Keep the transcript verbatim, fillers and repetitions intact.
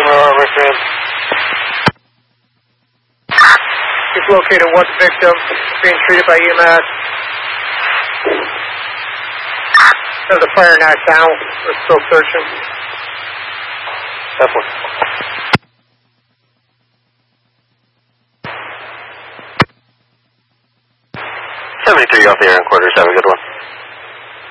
We've located one victim being treated by E M S. There's a fire knocked down. We're still searching. Definitely. seventy-three off the air and quarters. Have a good one.